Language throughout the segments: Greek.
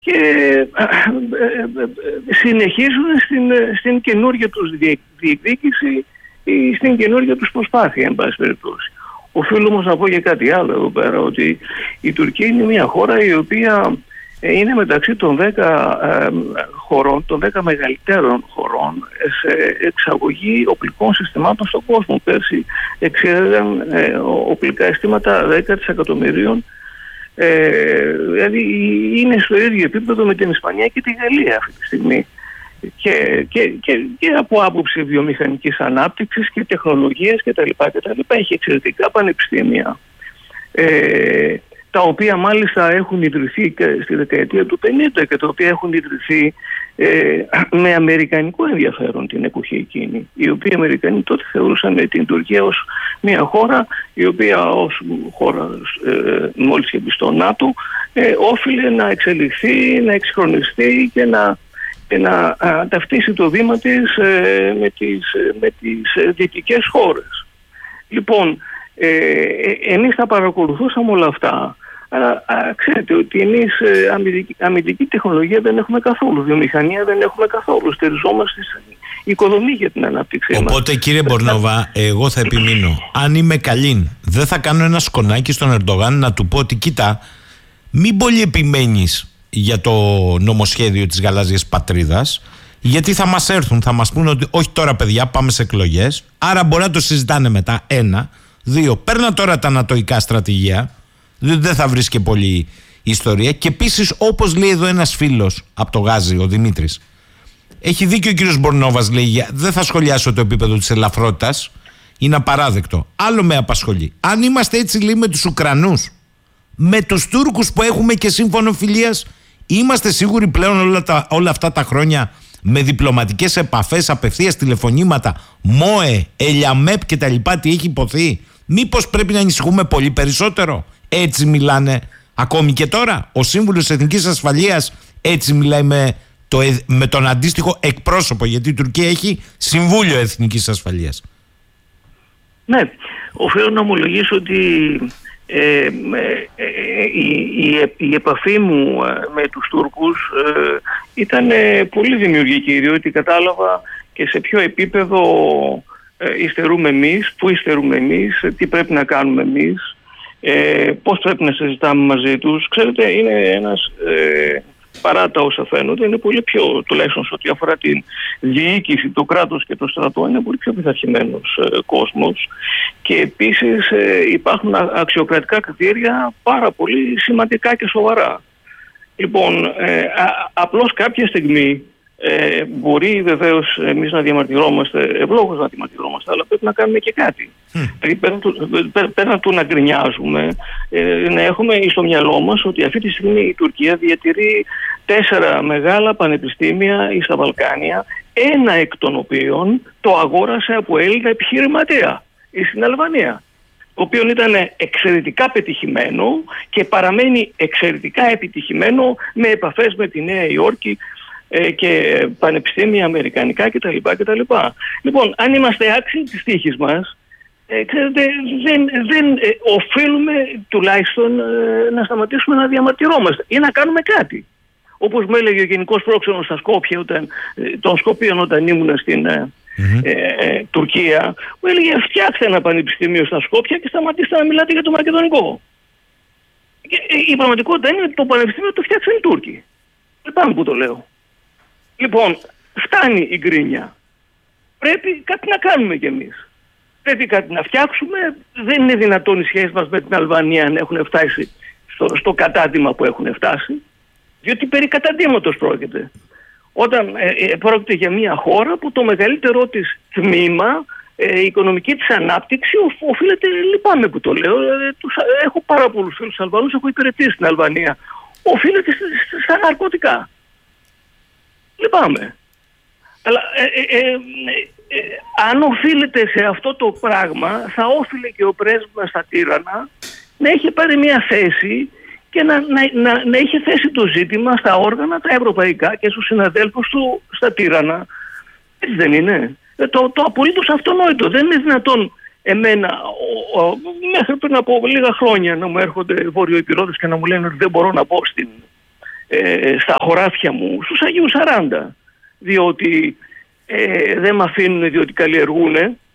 και συνεχίζουν στην καινούργια τους διεκδίκηση ή στην καινούργια τους προσπάθεια, εν πάση περιπτώσει. Οφείλω όμως να πω και κάτι άλλο εδώ πέρα, ότι η Τουρκία είναι μια χώρα η οποία είναι μεταξύ των 10 χωρών, των 10 μεγαλύτερων χωρών σε εξαγωγή οπλικών συστημάτων στον κόσμο. Πέρσι εξέδαν οπλικά αισθήματα 10 δισεκατομμυρίων. Δηλαδή είναι στο ίδιο επίπεδο με την Ισπανία και τη Γαλλία αυτή τη στιγμή. Και από άποψη βιομηχανικής ανάπτυξης και τεχνολογίας κτλ. Έχει εξαιρετικά πανεπιστήμια, τα οποία μάλιστα έχουν ιδρυθεί στη δεκαετία του 50 και τα οποία έχουν ιδρυθεί με αμερικανικό ενδιαφέρον την εποχή εκείνη. Οι οποίοι Αμερικανοί τότε θεωρούσαν την Τουρκία ως μια χώρα η οποία ως χώρα μόλις και μπει στο ΝΑΤΟ όφιλε να εξελιχθεί, να εξυγχρονιστεί και να ταυτίσει το βήμα της με τις δυτικές χώρες. Λοιπόν, εμείς τα παρακολουθούσαμε όλα αυτά, αλλά ξέρετε ότι εμείς αμυντική τεχνολογία δεν έχουμε καθόλου, βιομηχανία δεν έχουμε καθόλου, στηριζόμαστε στην οικοδομή για την ανάπτυξή μας. Οπότε κύριε Μπορνόβα, εγώ θα επιμείνω, αν είμαι καλή, δεν θα κάνω ένα σκονάκι στον Ερντογάν να του πω ότι κοίτα, μην πολύ επιμένεις για το νομοσχέδιο της γαλάζιας πατρίδας, γιατί θα μας έρθουν, θα μας πούνε ότι όχι τώρα παιδιά, πάμε σε εκλογές, άρα μπορεί να το συζητάνε μετά. 1, 2, παίρνα τώρα τα ανατοϊκά στρατηγία, δεν θα βρεις και πολύ ιστορία. Και επίσης, όπως λέει εδώ ένας φίλος από το Γάζι, ο Δημήτρης, έχει δίκιο ο κύριος Μπορνόβας, λέει, δεν θα σχολιάσω το επίπεδο της ελαφρότητας, είναι απαράδεκτο. Άλλο με απασχολεί. Αν είμαστε έτσι, λέει, με τους Ουκρανούς, με τους Τούρκους που έχουμε και σύμφωνο φιλίας, είμαστε σίγουροι πλέον όλα αυτά τα χρόνια με διπλωματικές επαφές, απευθείας τηλεφωνήματα, ΜΟΕ, ΕΛΙΑΜΕΠ και τα λοιπά, τι έχει υποθεί? Μήπως πρέπει να ανησυχούμε πολύ περισσότερο? Έτσι μιλάνε ακόμη και τώρα? Ο Σύμβουλος Εθνικής Ασφαλείας έτσι μιλάει με τον αντίστοιχο εκπρόσωπο, γιατί η Τουρκία έχει Συμβούλιο Εθνικής Ασφαλείας. Ναι, οφείλω να ομολογήσω ότι η επαφή μου με τους Τούρκους ήταν πολύ δημιουργική, διότι κατάλαβα και σε ποιο επίπεδο υστερούμε εμείς, πού υστερούμε εμείς, τι πρέπει να κάνουμε εμείς, πώς πρέπει να συζητάμε μαζί τους. Ξέρετε, είναι ένας, παρά τα όσα φαίνονται, είναι πολύ πιο, τουλάχιστον σε ό,τι αφορά την διοίκηση, το κράτος και το στρατό, είναι πολύ πιο πειθαρχημένος κόσμος, και επίσης υπάρχουν αξιοκρατικά κριτήρια πάρα πολύ σημαντικά και σοβαρά. Λοιπόν, απλώς κάποια στιγμή μπορεί βεβαίως εμείς να διαμαρτυρόμαστε, ευλόγως να διαμαρτυρόμαστε, αλλά πρέπει να κάνουμε και κάτι. Δηλαδή πέραν του να γκρινιάζουμε, να έχουμε στο μυαλό μας ότι αυτή τη στιγμή η Τουρκία διατηρεί 4 μεγάλα πανεπιστήμια στα Βαλκάνια, ένα εκ των οποίων το αγόρασε από Έλληνα επιχειρηματία στην Αλβανία, το οποίο ήταν εξαιρετικά πετυχημένο και παραμένει εξαιρετικά επιτυχημένο με επαφές με τη Νέα Υόρκη και πανεπιστήμια αμερικανικά κτλ. Λοιπόν, αν είμαστε άξιοι της τύχης μας, ξέρετε, δεν οφείλουμε τουλάχιστον να σταματήσουμε να διαμαρτυρόμαστε ή να κάνουμε κάτι. Όπως μου έλεγε ο Γενικός Πρόξενος στα Σκόπια, των Σκοπίων, όταν ήμουν στην Τουρκία, μου έλεγε φτιάξτε ένα πανεπιστήμιο στα Σκόπια και σταματήστε να μιλάτε για το μακεδονικό. Και η πραγματικότητα είναι ότι το πανεπιστήμιο το φτιάξαν οι Τούρκοι. Λυπάμαι που το λέω. Λοιπόν, φτάνει η γκρίνια. Πρέπει κάτι να κάνουμε κι εμείς. Πρέπει κάτι να φτιάξουμε. Δεν είναι δυνατόν οι σχέσεις μας με την Αλβανία να έχουν φτάσει στο κατάντημα που έχουν φτάσει. Διότι περί καταντήματος πρόκειται. Όταν πρόκειται για μια χώρα που το μεγαλύτερό της τμήμα, η οικονομική της ανάπτυξη οφείλεται, λυπάμαι που το λέω, έχω πάρα πολλούς φίλους Αλβανούς, έχω υπηρετήσει στην Αλβανία, οφείλεται στα ναρκωτικά. Λυπάμαι. Αλλά αν οφείλεται σε αυτό το πράγμα, θα όφιλε και ο πρέσβης μας στα Τύρανα να είχε πάρει μια θέση και να είχε θέσει το ζήτημα στα όργανα τα ευρωπαϊκά και στους συναδέλφους του στα Τύρανα. Έτσι δεν είναι? Το απολύτως αυτονόητο. Δεν είναι δυνατόν εμένα μέχρι πριν από λίγα χρόνια να μου έρχονται βορειοϊπηρώτες και να μου λένε ότι δεν μπορώ να μπω στα χωράφια μου στους Αγίους 40, διότι δεν με αφήνουν διότι καλλιεργούν.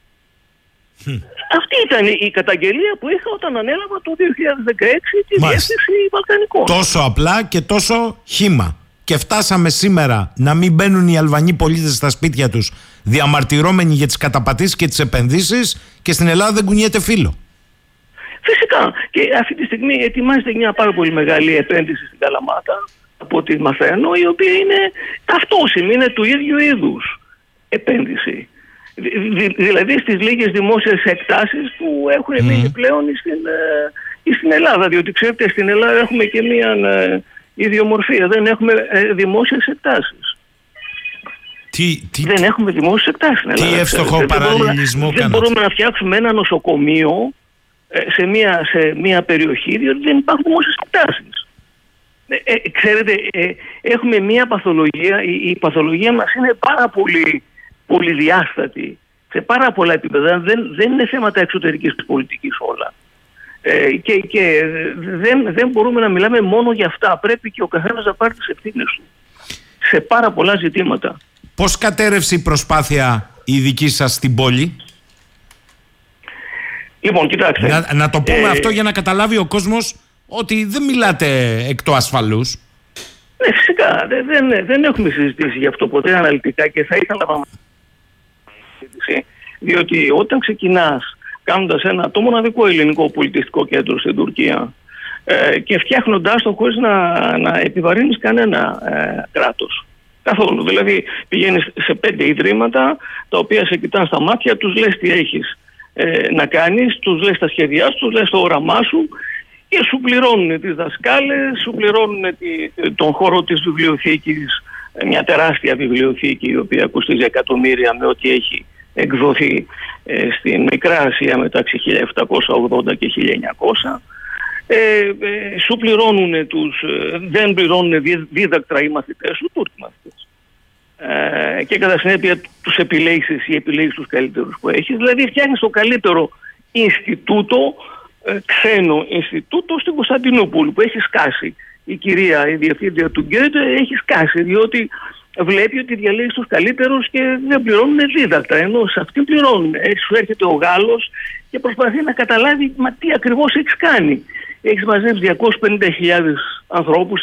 Αυτή ήταν η καταγγελία που είχα όταν ανέλαβα το 2016 τη διεύθυνση Βαλκανικών. Τόσο απλά και τόσο χύμα. Και φτάσαμε σήμερα να μην μπαίνουν οι Αλβανοί πολίτες στα σπίτια τους διαμαρτυρώμενοι για τις καταπατήσεις και τις επενδύσεις, και στην Ελλάδα δεν κουνιέται φύλλο. Φυσικά. Και αυτή τη στιγμή ετοιμάζεται μια πάρα πολύ μεγάλη επένδυση στην Καλαμάτα, από ό,τι μαθαίνω, η οποία είναι ταυτόσιμη, είναι του ίδιου είδους επένδυση. Δηλαδή στις λίγες δημόσιες εκτάσεις που έχουν μείνει πλέον στην Ελλάδα. Διότι ξέρετε, στην Ελλάδα έχουμε και μια ιδιομορφία. Δεν έχουμε δημόσιες εκτάσεις. Δεν έχουμε δημόσιες εκτάσεις στην Ελλάδα. Τι εύστοχο παραλληλισμό κάνατε. Δεν μπορούμε να φτιάξουμε ένα νοσοκομείο σε μια περιοχή, διότι δεν υπάρχουν δημόσιες εκτάσεις. Ξέρετε, έχουμε μια παθολογία. Η παθολογία μας είναι πάρα πολύ πολυδιάστατη σε πάρα πολλά επίπεδα. Δεν είναι θέματα εξωτερικής πολιτικής όλα. Και δεν μπορούμε να μιλάμε μόνο για αυτά. Πρέπει και ο καθένας να πάρει τις ευθύνες του σε πάρα πολλά ζητήματα. Πώς κατέρευσε η προσπάθεια η δική σας στην πόλη? Λοιπόν, κοιτάξτε. Να το πούμε αυτό για να καταλάβει ο κόσμος ότι δεν μιλάτε εκ του ασφαλούς. Ναι, φυσικά. Δεν έχουμε συζητήσει γι' αυτό ποτέ αναλυτικά και θα ήθελα να συζητήσει. Διότι όταν ξεκινάς κάνοντας το μοναδικό ελληνικό πολιτιστικό κέντρο στην Τουρκία και φτιάχνοντάς το χωρίς να επιβαρύνεις κανένα κράτος. Καθόλου. Δηλαδή πηγαίνεις σε 5 ιδρύματα τα οποία σε κοιτάνε στα μάτια, τους λες τι έχεις να κάνεις, τους λες τα σχέδιά σου, τους λες το όραμά σου και σου πληρώνουν τις δασκάλες, σου πληρώνουν τον χώρο της βιβλιοθήκης, μια τεράστια βιβλιοθήκη η οποία κοστίζει εκατομμύρια με ό,τι έχει εκδοθεί στην Μικρά Ασία μεταξύ 1780 και 1900. Σου πληρώνουν δεν πληρώνουν δίδακτρα οι μαθητές σου, Τούρκοι μαθητές. Και κατά συνέπεια τους επιλέγεις τους καλύτερους που έχεις. Δηλαδή φτιάχνεις το καλύτερο Ινστιτούτο, ξένο Ινστιτούτο στην Κωνσταντινούπολη που έχει σκάσει. Η κυρία, η διευθύντρια του Γκέτε έχει σκάσει, διότι βλέπει ότι διαλέγεις τους καλύτερους και δεν πληρώνουν δίδακτρα, ενώ σε αυτήν πληρώνουν. Σου έρχεται ο Γάλλος και προσπαθεί να καταλάβει τι ακριβώς έχεις κάνει. Έχεις μαζέψει 250.000 ανθρώπους,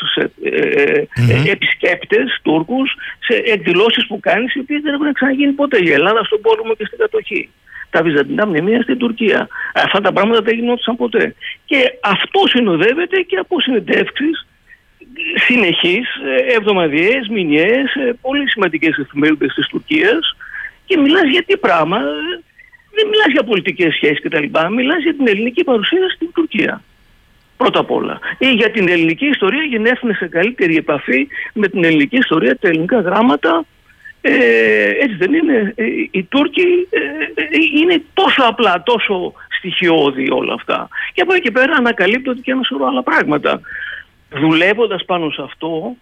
επισκέπτες Τούρκους, σε εκδηλώσεις που κάνεις, οι οποίες δεν έχουν ξαναγίνει ποτέ. Η Ελλάδα στον πόλεμο και στην κατοχή. Τα βυζαντινά μνημεία στην Τουρκία. Αυτά τα πράγματα δεν γινόντουσαν ποτέ. Και αυτό συνοδεύεται και από συνεντεύξεις συνεχείς, εβδομαδιαίες, μηνιαίες, πολύ σημαντικές εφημερίδες της Τουρκίας, και μιλάς για τι πράγμα? Δεν μιλάς για πολιτικές σχέσεις κτλ. Μιλάς για την ελληνική παρουσία στην Τουρκία. Πρώτα απ' όλα. Ή για την ελληνική ιστορία, για να έρθουν σε καλύτερη επαφή με την ελληνική ιστορία, τα ελληνικά γράμματα. Έτσι δεν είναι? Οι Τούρκοι είναι τόσο απλά, τόσο στοιχειώδη όλα αυτά. Και από εκεί και πέρα ανακαλύπτονται και ένα σωρό άλλα πράγματα. Δουλεύοντας πάνω σε αυτό,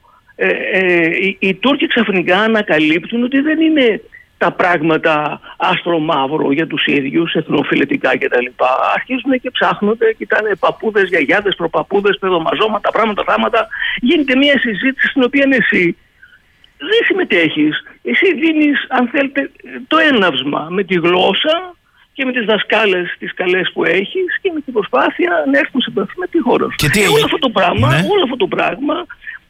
οι Τούρκοι ξαφνικά ανακαλύπτουν ότι δεν είναι τα πράγματα άστρο μαύρο για τους ίδιους, εθνοφιλετικά κτλ. Αρχίζουν και ψάχνονται, κοιτάνε παππούδες, γιαγιάδες, προπαππούδες, παιδομαζώματα, πράγματα, θάματα. Γίνεται μια συζήτηση στην οποία εσύ δεν συμμετέχεις. Εσύ δίνεις, αν θέλετε, το έναυσμα με τη γλώσσα και με τις δασκάλες, τις καλές που έχεις, και με την προσπάθεια να έρθουν σε επαφή με τη χώρα σου. Όλο αυτό το πράγμα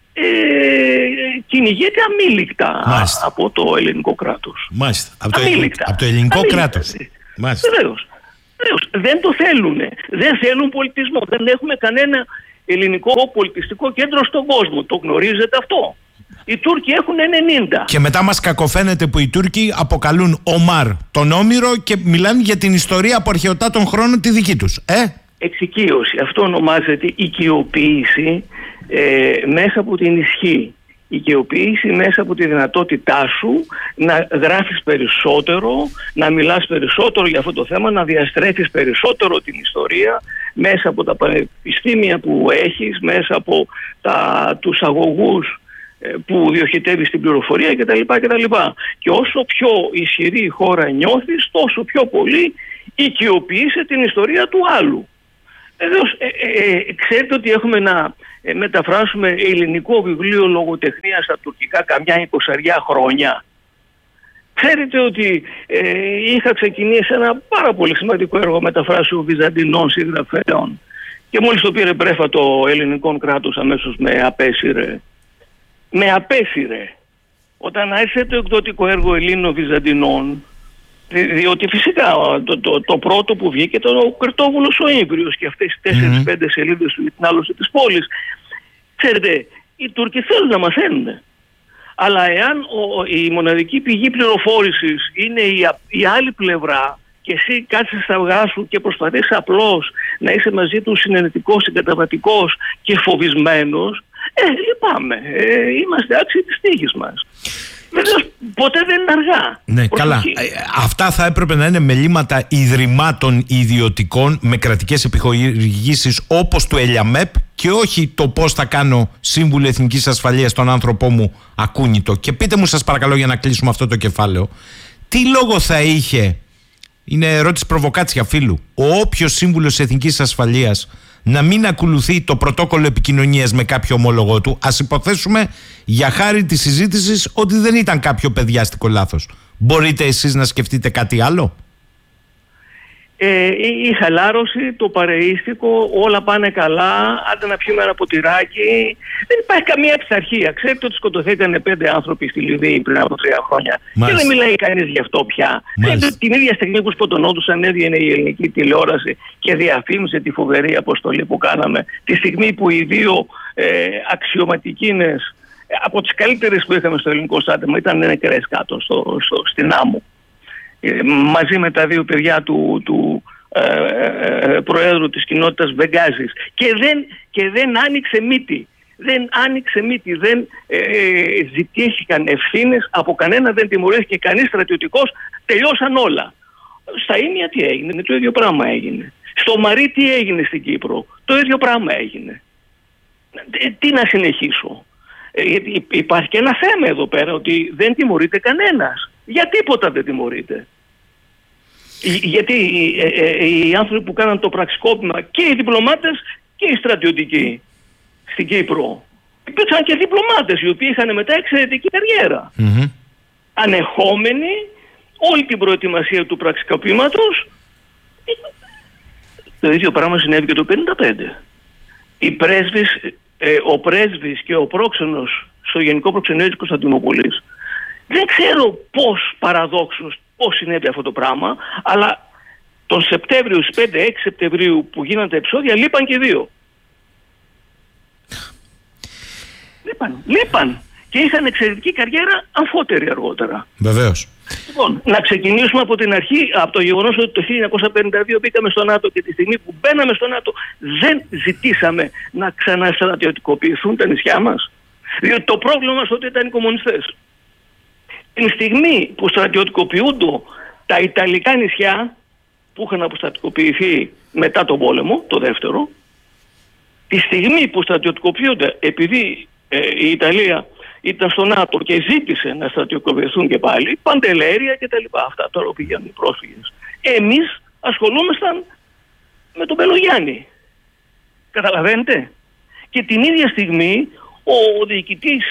κυνηγείται αμήλικτα από το ελληνικό κράτος. Μάλιστα. Από το ελληνικό κράτος. Βεβαίως. Δεν το θέλουν. Δεν θέλουν πολιτισμό. Δεν έχουμε κανένα ελληνικό πολιτιστικό κέντρο στον κόσμο. Το γνωρίζετε αυτό? Οι Τούρκοι έχουν 90. Και μετά μας κακοφαίνεται που οι Τούρκοι αποκαλούν Ομάρ τον Όμηρο και μιλάνε για την ιστορία από αρχαιοτάτων χρόνων τη δική τους. Εξοικείωση. Αυτό ονομάζεται οικειοποίηση μέσα από την ισχύ. Οικειοποίηση μέσα από τη δυνατότητά σου να γράφεις περισσότερο, να μιλάς περισσότερο για αυτό το θέμα, να διαστρέφεις περισσότερο την ιστορία μέσα από τα πανεπιστήμια που έχεις, μέσα από τους αγωγούς που διοχετεύεις την πληροφορία κτλ. Και όσο πιο ισχυρή χώρα νιώθεις, τόσο πιο πολύ οικειοποιείσαι την ιστορία του άλλου. Βεβαίως, ξέρετε ότι έχουμε να μεταφράσουμε ελληνικό βιβλίο λογοτεχνίας στα τουρκικά καμιά 20 χρόνια. Ξέρετε ότι είχα ξεκινήσει ένα πάρα πολύ σημαντικό έργο μεταφράσεων βυζαντινών συγγραφέων και μόλις το πήρε πρέφα το ελληνικό κράτος αμέσως με απέσυρε. Με απέσυρε. Όταν άρχισε το εκδοτικό έργο Ελλήνων-Βυζαντινών, διότι φυσικά το πρώτο που βγήκε ήταν ο Κρητόβουλος ο Ήμβριος και αυτές τις 4-5 σελίδες του για την άλωση της πόλης. Ξέρετε, οι Τούρκοι θέλουν να μαθαίνουν. Αλλά εάν η μοναδική πηγή πληροφόρησης είναι η άλλη πλευρά και εσύ κάτσεις στα αυγά σου και προσπαθείς απλώς να είσαι μαζί του συνενετικός, συγκαταβατικός και φοβισμένος, λυπάμαι. Είμαστε άξιοι της τύχης μας. Βεβαίως, ποτέ δεν είναι αργά. Ναι, καλά. Αυτά θα έπρεπε να είναι μελήματα ιδρυμάτων ιδιωτικών με κρατικές επιχορηγήσεις όπως του ΕΛΙΑΜΕΠ και όχι το πώς θα κάνω σύμβουλο εθνικής ασφαλείας τον άνθρωπό μου ακούνητο. Και πείτε μου σας παρακαλώ για να κλείσουμε αυτό το κεφάλαιο, τι λόγο θα είχε, είναι ερώτηση προβοκάτσια φίλου, ο όποιος σύμβουλος εθνικής ασφαλείας να μην ακολουθεί το πρωτόκολλο επικοινωνίας με κάποιο ομόλογο του? Ας υποθέσουμε για χάρη της συζήτησης ότι δεν ήταν κάποιο παιδιάστικο λάθος. Μπορείτε εσείς να σκεφτείτε κάτι άλλο? Η χαλάρωση, το παρεΐστικο, όλα πάνε καλά, άντε να πιούμε ένα ποτηράκι. Δεν υπάρχει καμία πειθαρχία. Ξέρετε ότι σκοτωθήκαν 5 άνθρωποι στη Λιβύη πριν από 3 χρόνια. Μάλιστα. Και δεν μιλάει κανείς γι' αυτό πια. Ξέρετε ότι την ίδια στιγμή που σκοτωνόντουσαν έβγαινε η ελληνική τηλεόραση και διαφήμισε τη φοβερή αποστολή που κάναμε. Τη στιγμή που οι 2 αξιωματικίνες από τις καλύτερες που είχαμε στο ελληνικό στράτευμα ήταν νεκρές κάτω στην άμμο. Μαζί με τα 2 παιδιά του Προέδρου της κοινότητας Βεγγάζης και δεν άνοιξε μύτη. Δεν ζητήθηκαν ευθύνες από κανένα, δεν τιμωρήθηκε κανείς στρατιωτικός, τελειώσαν όλα. Στα Ήμια τι έγινε? Το ίδιο πράγμα έγινε. Στο Μαρί τι έγινε στην Κύπρο? Το ίδιο πράγμα έγινε. Τι να συνεχίσω? Γιατί υπάρχει και ένα θέμα εδώ πέρα, ότι δεν τιμωρείται κανένας. Για τίποτα δεν τιμωρείται. Γιατί οι άνθρωποι που κάναν το πραξικόπημα, και οι διπλωμάτες και οι στρατιωτικοί στην Κύπρο, υπήρξαν και διπλωμάτες οι οποίοι είχαν μετά εξαιρετική καριέρα. Ανεχόμενοι όλη την προετοιμασία του πραξικοπήματος. Το ίδιο πράγμα συνέβη και το 1955. Ο πρέσβης και ο πρόξενος στο Γενικό Προξενείο της Κωνσταντινούπολης, δεν ξέρω παραδόξως πώς συνέβη αυτό το πράγμα, αλλά τον Σεπτέμβριο, στις 5-6 Σεπτεμβρίου που γίνανε τα επεισόδια, λείπαν και 2. Λείπαν. Και είχαν εξαιρετική καριέρα, αμφότερη αργότερα. Βεβαίως. Λοιπόν, να ξεκινήσουμε από την αρχή, από το γεγονός ότι το 1952 μπήκαμε στο ΝΑΤΟ και τη στιγμή που μπαίναμε στο ΝΑΤΟ δεν ζητήσαμε να ξαναστρατιωτικοποιηθούν τα νησιά μας. Διότι το πρόβλημα μας τότε ήταν οι κομμουνιστές. Την στιγμή που στρατιωτικοποιούνται τα Ιταλικά νησιά που είχαν αποστρατιωτικοποιηθεί μετά τον πόλεμο, το δεύτερο, τη στιγμή που στρατιωτικοποιούνται επειδή η Ιταλία ήταν στο ΝΑΤΟ και ζήτησε να στρατιωτικοποιηθούν και πάλι, Παντελέρια και τα λοιπά, αυτά τώρα πηγαίνουν οι πρόσφυγες. Εμείς ασχολούμασταν με τον Μπελογιάννη. Καταλαβαίνετε? Και την ίδια στιγμή ο διοικητής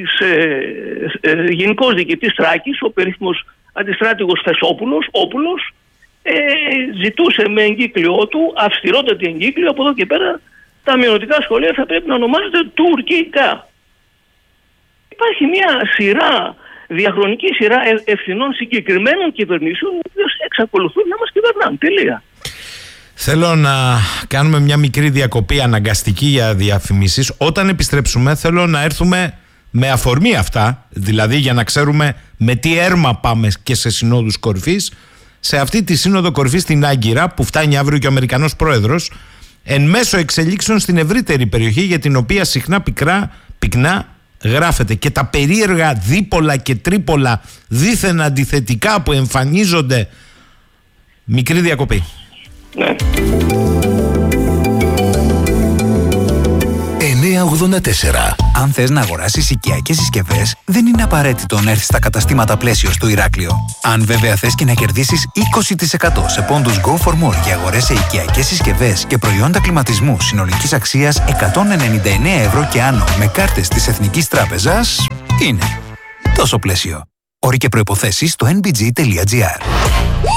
γενικός διοικητής Θράκης, ο περίφημος αντιστράτηγος Όπουλος, ζητούσε με εγκύκλιο του, αυστηρότατη εγκύκλιο, από εδώ και πέρα τα μειονοτικά σχολεία θα πρέπει να ονομάζονται τουρκικά. Υπάρχει μια διαχρονική σειρά ευθυνών συγκεκριμένων κυβερνήσεων οι οποίες εξακολουθούν να μας κυβερνάνε. Τελεία. Θέλω να κάνουμε μια μικρή διακοπή αναγκαστική για διαφημίσεις. Όταν επιστρέψουμε θέλω να έρθουμε με αφορμή αυτά, δηλαδή για να ξέρουμε με τι έρμα πάμε και σε συνόδους κορυφής, σε αυτή τη σύνοδο κορυφής στην Άγκυρα που φτάνει αύριο και ο Αμερικανός Πρόεδρος, εν μέσω εξελίξεων στην ευρύτερη περιοχή για την οποία συχνά πυκνά γράφεται, και τα περίεργα δίπολα και τρίπολα δίθεν αντιθετικά που εμφανίζονται. Μικρή διακοπή. Ναι. 984. Αν θες να αγοράσεις οικιακές συσκευές, δεν είναι απαραίτητο να έρθεις στα καταστήματα Πλαίσιο στο Ηράκλειο. Αν βέβαια θες και να κερδίσεις 20% σε πόντους Go for More και αγορές σε οικιακές συσκευές και προϊόντα κλιματισμού συνολικής αξίας 199 ευρώ και άνω με κάρτες της Εθνικής Τράπεζας, είναι τόσο Πλαίσιο. Όροι και προϋποθέσεις στο nbg.gr.